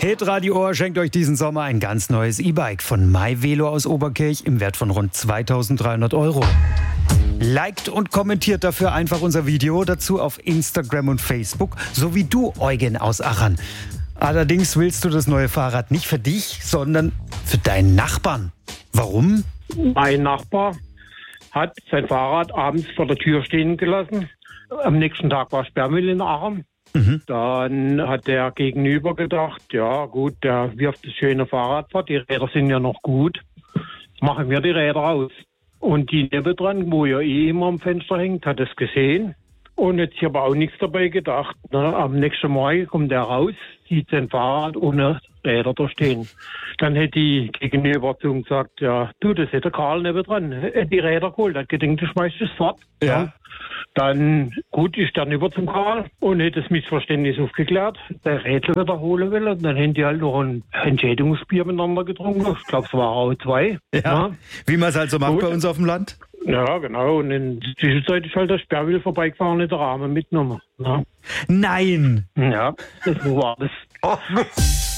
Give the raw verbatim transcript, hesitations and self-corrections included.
Hitradio Ohr schenkt euch diesen Sommer ein ganz neues E-Bike von MyVelo aus Oberkirch im Wert von rund zweitausenddreihundert Euro. Liked und kommentiert dafür einfach unser Video dazu auf Instagram und Facebook, so wie du, Eugen aus Achern. Allerdings willst du das neue Fahrrad nicht für dich, sondern für deinen Nachbarn. Warum? Mein Nachbar hat sein Fahrrad abends vor der Tür stehen gelassen. Am nächsten Tag war Sperrmüll in Aachen. Mhm. Dann hat der Gegenüber gedacht, ja gut, der wirft das schöne Fahrrad fort, die Räder sind ja noch gut, machen wir die Räder aus. Und die nebendran, wo ja eh immer am Fenster hängt, hat es gesehen und hat sich aber auch nichts dabei gedacht. Na, am nächsten Morgen kommt er raus, sieht sein Fahrrad ohne Räder da stehen. Dann hätte die Gegenüber zu ihm gesagt, ja du, das hätte der Karl nebendran, hätte die Räder geholt, hat gedacht, du schmeißt es fort. Ja. Ja. Dann, gut, ist dann über zum Karl und hat das Missverständnis aufgeklärt, der Rätsel wiederholen will. Und dann haben die halt noch ein Entschädigungsbier miteinander getrunken. Ich glaube, es war auch zwei. Ja, ja. Wie man es halt so macht gut. Bei uns auf dem Land. Ja, genau. Und in der Zwischenzeit ist halt der Sperrmüll vorbeigefahren und der Rahmen mitgenommen. Ja. Nein! Ja, das war das. Oh, Mist.